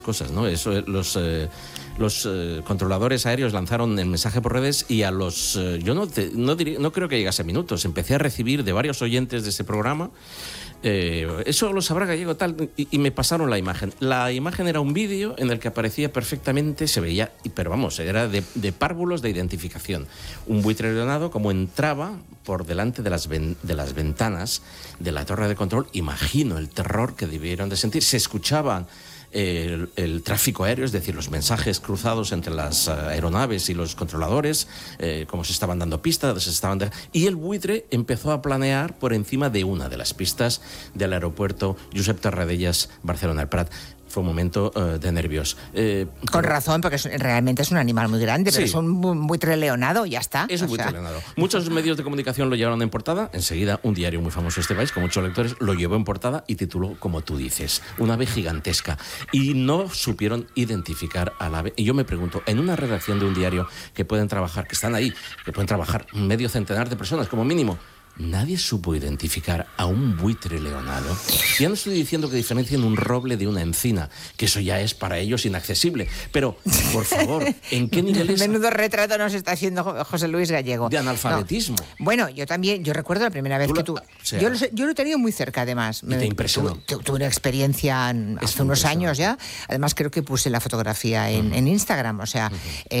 cosas, ¿no? Eso, los controladores aéreos lanzaron el mensaje por redes y a los... yo no creo que llegase minutos. Empecé a recibir de varios oyentes de ese programa. Eso lo sabrá Gallego tal, y me pasaron la imagen. La imagen era un vídeo en el que aparecía perfectamente, se veía, pero vamos, era de párvulos de identificación. Un buitre leonado como entraba por delante de las ventanas de la torre de control. Imagino el terror que debieron de sentir. Se escuchaban el tráfico aéreo, es decir, los mensajes cruzados entre las aeronaves y los controladores, como se estaban dando pistas, y el buitre empezó a planear por encima de una de las pistas del aeropuerto Josep Tarradellas, Barcelona, el Prat. Fue un momento de nervios. Con razón, porque realmente es un animal muy grande, pero sí, es un buitre leonado, ya está. Es un buitre leonado. Muchos medios de comunicación lo llevaron en portada. Enseguida, un diario muy famoso de este país, con muchos lectores, lo llevó en portada y tituló, como tú dices, un ave gigantesca. Y no supieron identificar al ave. Y yo me pregunto, en una redacción de un diario que pueden trabajar, que están ahí, que pueden trabajar medio centenar de personas, como mínimo, nadie supo identificar a un buitre leonado. Ya no estoy diciendo que diferencien un roble de una encina, que eso ya es para ellos inaccesible. Pero, por favor, ¿en qué niveles? Menudo retrato nos está haciendo José Luis Gallego. De analfabetismo. No. Bueno, yo recuerdo la primera vez que tú... Yo lo he tenido muy cerca, además. Y te impresionó. Tuve una experiencia hace unos años ya. Además, creo que puse la fotografía en Instagram. O sea,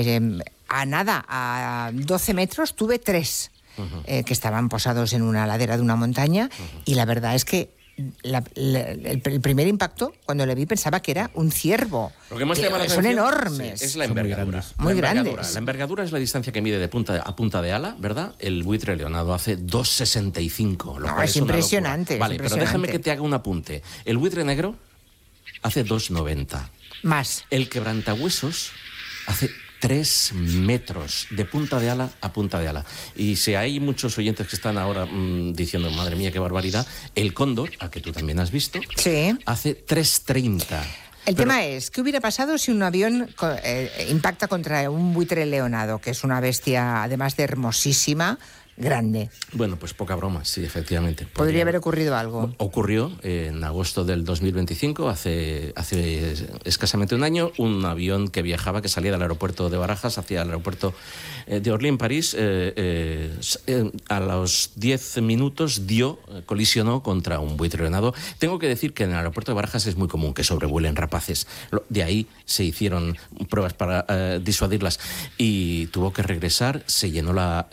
a 12 metros tuve 3. Que estaban posados en una ladera de una montaña, y la verdad es que el primer impacto, cuando le vi, pensaba que era un ciervo. Lo que más llama la atención, son enormes. Sí, es la envergadura. Muy grandes. La envergadura es la distancia que mide de punta a punta de ala, ¿verdad? El buitre leonado hace 2,65. No, es impresionante. Vale, pero déjame que te haga un apunte. El buitre negro hace 2,90. Más. El quebrantahuesos hace 3 metros de punta de ala a punta de ala. Y si hay muchos oyentes que están ahora diciendo, madre mía, qué barbaridad, el cóndor, al que tú también has visto, sí, hace 3,30. El tema es, ¿qué hubiera pasado si un avión impacta contra un buitre leonado, que es una bestia, además de hermosísima, grande? Bueno, pues poca broma, sí, efectivamente. ¿Podría haber ocurrido algo? Ocurrió en agosto del 2025, hace escasamente un año, un avión que viajaba, que salía del aeropuerto de Barajas hacia el aeropuerto de Orly, en París, a los 10 minutos colisionó contra un buitre leonado. Tengo que decir que en el aeropuerto de Barajas es muy común que sobrevuelen rapaces. De ahí se hicieron pruebas para disuadirlas, y tuvo que regresar. Se llenó la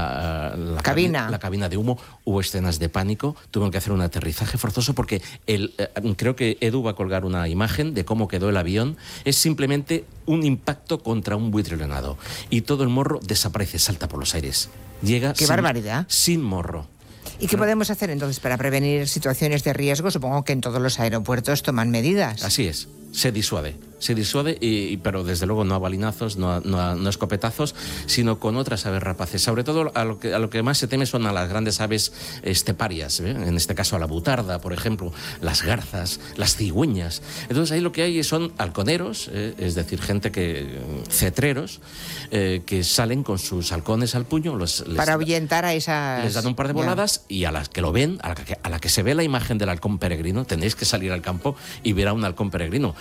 cabina de humo, hubo escenas de pánico, tuvieron que hacer un aterrizaje forzoso porque creo que Edu va a colgar una imagen de cómo quedó el avión. Es simplemente un impacto contra un buitre leonado y todo el morro desaparece, salta por los aires. Llega ¡Qué barbaridad! Sin morro. ¿Y qué podemos hacer entonces para prevenir situaciones de riesgo? Supongo que en todos los aeropuertos toman medidas. Así es. Se disuade, pero desde luego no a balinazos, no a escopetazos, sino con otras aves rapaces. Sobre todo a lo que más se teme son a las grandes aves esteparias, en este caso a la butarda, por ejemplo, las garzas, las cigüeñas. Entonces ahí lo que hay son halconeros, es decir, cetreros, que salen con sus halcones al puño. Para ahuyentar a esas... Les dan un par de voladas y a las que lo ven, a la que se ve la imagen del halcón peregrino, tenéis que salir al campo y ver a un halcón peregrino.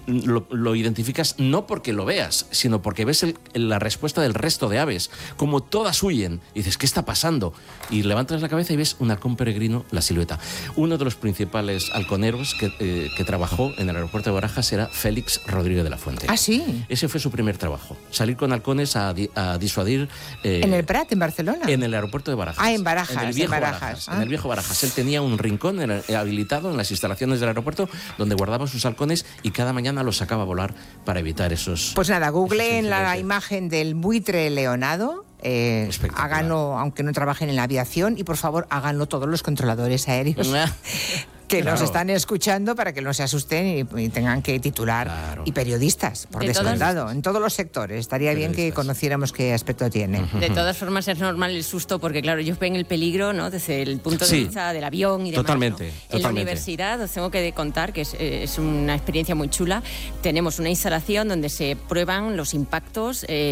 Lo identificas no porque lo veas, sino porque ves la respuesta del resto de aves, como todas huyen, y dices, ¿qué está pasando? Y levantas la cabeza y ves un halcón peregrino, la silueta. Uno de los principales halconeros que trabajó en el aeropuerto de Barajas era Félix Rodríguez de la Fuente. ¿Ah, sí? Ese fue su primer trabajo, salir con halcones a disuadir... ¿En el Prat, en Barcelona? En el aeropuerto de Barajas. Ah, en Barajas. En el viejo Barajas. Ah. En el viejo Barajas. Él tenía un rincón habilitado en las instalaciones del aeropuerto donde guardaba sus halcones y cada mañana los sacaba a volar para evitar esos... Pues nada, googleen la imagen del buitre leonado, háganlo, aunque no trabajen en la aviación, y por favor háganlo todos los controladores aéreos que nos están escuchando, para que no se asusten y tengan que titular. Claro. Y periodistas, por descontado, en todos los sectores. Estaría bien que conociéramos qué aspecto tiene. De todas formas es normal el susto, porque claro, ellos ven el peligro, ¿no?, desde el punto de vista del avión y demás. Totalmente. En la universidad, os tengo que contar que es una experiencia muy chula. Tenemos una instalación donde se prueban los impactos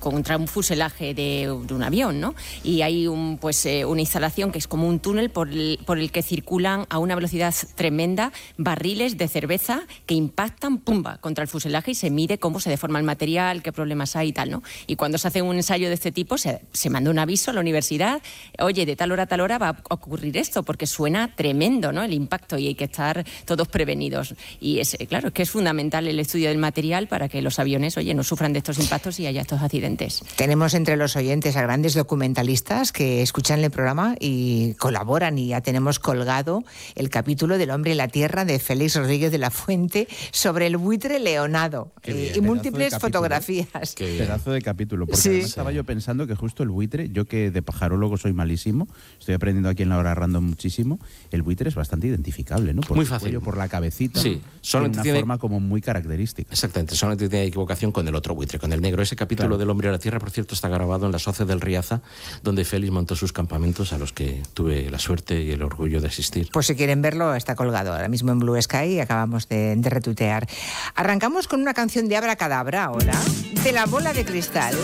contra un fuselaje de un avión, ¿no? Y hay una instalación que es como un túnel por el que circulan a una velocidad tremenda barriles de cerveza que impactan, ¡pumba!, contra el fuselaje y se mide cómo se deforma el material, qué problemas hay y tal, ¿no? Y cuando se hace un ensayo de este tipo se manda un aviso a la universidad, oye, de tal hora a tal hora va a ocurrir esto, porque suena tremendo, ¿no?, el impacto, y hay que estar todos prevenidos. Y claro, es que es fundamental el estudio del material para que los aviones, oye, no sufran de estos impactos y haya estos accidentes. Tenemos entre los oyentes a grandes documentalistas que escuchan el programa y colaboran, y ya tenemos colgado el capítulo del Hombre y la Tierra de Félix Rodríguez de la Fuente sobre el buitre leonado y múltiples fotografías. Qué pedazo de capítulo, porque además estaba yo pensando que justo el buitre, yo que de pajarólogo soy malísimo, estoy aprendiendo aquí en la hora random muchísimo, el buitre es bastante identificable, ¿no? Por muy el fácil. Cuello, por la cabecita, sí. Solamente una forma como muy característica. Exactamente, solamente tiene equivocación con el otro buitre, con el negro. Ese capítulo del Hombre y la Tierra, por cierto, está grabado en las hoces del Riaza, donde Félix montó sus campamentos, a los que tuve la suerte y el orgullo de asistir. Pues si quieren verlo, está colgado ahora mismo en Blue Sky y acabamos de retuitear. Arrancamos con una canción de Abracadabra ahora, de La Bola de Cristal.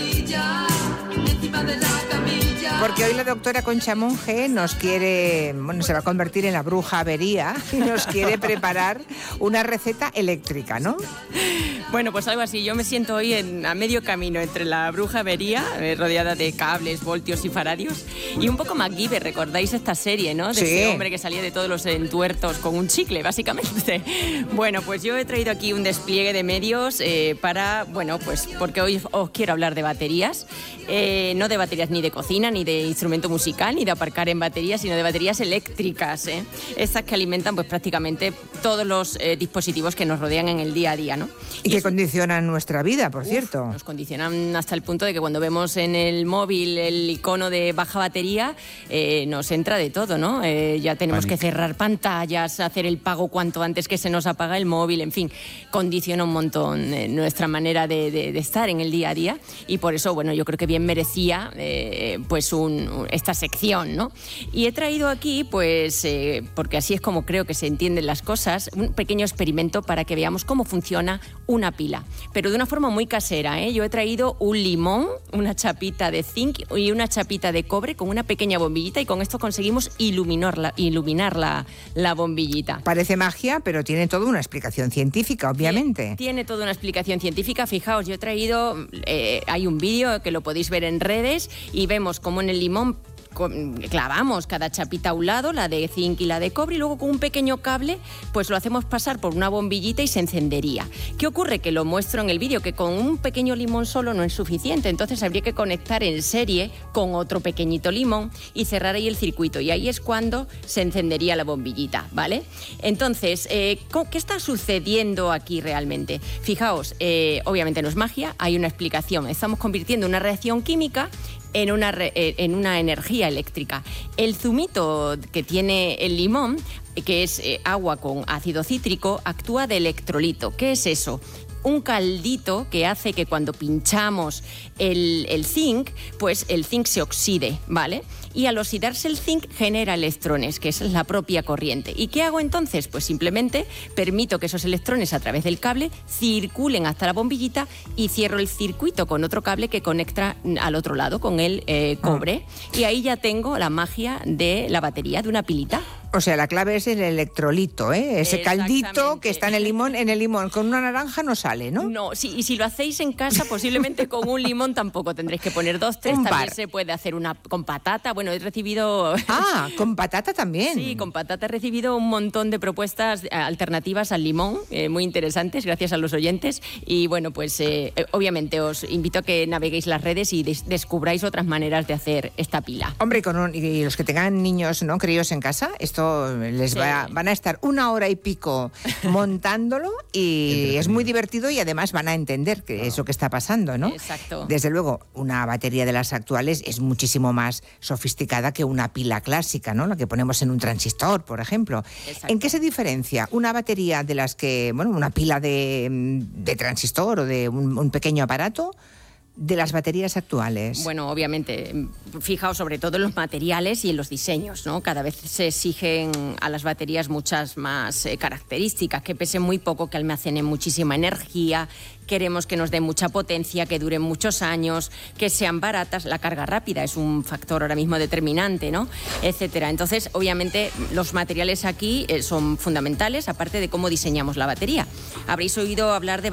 Porque hoy la doctora Concha Monge nos quiere, se va a convertir en la bruja avería y nos quiere preparar una receta eléctrica, ¿no? Bueno, pues algo así. Yo me siento hoy a medio camino entre la bruja avería, rodeada de cables, voltios y faradios, y un poco MacGyver. ¿Recordáis esta serie, no? De ese hombre que salía de todos los entuertos con un chicle, básicamente. Bueno, pues yo he traído aquí un despliegue de medios porque hoy os quiero hablar de baterías. No de baterías ni de cocina, ni de instrumento musical, ni de aparcar en baterías, sino de baterías eléctricas, estas que alimentan pues prácticamente todos los dispositivos que nos rodean en el día a día, ¿no? Y que condicionan nuestra vida, por cierto. Nos condicionan hasta el punto de que cuando vemos en el móvil el icono de baja batería, nos entra de todo, ¿no? Ya tenemos que cerrar pantallas, hacer el pago cuanto antes que se nos apaga el móvil, en fin, condiciona un montón nuestra manera de estar en el día a día, y por eso, bueno, yo creo que bien merecía esta sección, ¿no? Y he traído aquí, pues, porque así es como creo que se entienden las cosas, un pequeño experimento para que veamos cómo funciona una pila, pero de una forma muy casera, ¿eh? Yo he traído un limón, una chapita de zinc y una chapita de cobre con una pequeña bombillita, y con esto conseguimos iluminar la bombillita. Parece magia, pero tiene toda una explicación científica, obviamente. Tiene toda una explicación científica. Fijaos, yo he traído, hay un vídeo que lo podéis ver en redes, y vemos cómo en el limón clavamos cada chapita a un lado, la de zinc y la de cobre, y luego con un pequeño cable pues lo hacemos pasar por una bombillita y se encendería. ¿Qué ocurre? Que lo muestro en el vídeo, que con un pequeño limón solo no es suficiente, entonces habría que conectar en serie con otro pequeñito limón y cerrar ahí el circuito, y ahí es cuando se encendería la bombillita, ¿vale? Entonces, ¿qué está sucediendo aquí realmente? Fijaos, obviamente no es magia, hay una explicación. Estamos convirtiendo una reacción química en una energía eléctrica. El zumito que tiene el limón, que es agua con ácido cítrico, actúa de electrolito. ¿Qué es eso? Un caldito que hace que cuando pinchamos el zinc, pues el zinc se oxide, ¿vale? Y al oxidarse el zinc genera electrones, que es la propia corriente. ¿Y qué hago entonces? Pues simplemente permito que esos electrones a través del cable circulen hasta la bombillita y cierro el circuito con otro cable que conecta al otro lado con el cobre. Y ahí ya tengo la magia de la batería, de una pilita. O sea, la clave es el electrolito, ¿eh? Ese caldito que está en el limón. Con una naranja no sale, ¿no? No, sí, y si lo hacéis en casa, posiblemente con un limón tampoco tendréis que poner 2, 3. También se puede hacer una con patata. Bueno, he recibido... Ah, con patata también. Sí, con patata he recibido un montón de propuestas alternativas al limón, muy interesantes, gracias a los oyentes. Y bueno, pues obviamente os invito a que naveguéis las redes y descubráis otras maneras de hacer esta pila. Hombre, y los que tengan niños, ¿no?, críos en casa, esto van a estar 1 hora y pico montándolo, y es muy divertido, y además van a entender que es lo que está pasando, ¿no? Exacto. Desde luego, una batería de las actuales es muchísimo más sofisticada que una pila clásica, ¿no?, la que ponemos en un transistor, por ejemplo. Exacto. ¿En qué se diferencia una batería de las que, una pila de transistor o de un pequeño aparato de las baterías actuales? Bueno, obviamente, fijaos sobre todo en los materiales y en los diseños, ¿no? Cada vez se exigen a las baterías muchas más características, que pesen muy poco, que almacenen muchísima energía. Queremos que nos den mucha potencia, que duren muchos años, que sean baratas. La carga rápida es un factor ahora mismo determinante, ¿no? Etcétera. Entonces, obviamente, los materiales aquí son fundamentales, aparte de cómo diseñamos la batería. Habréis oído hablar de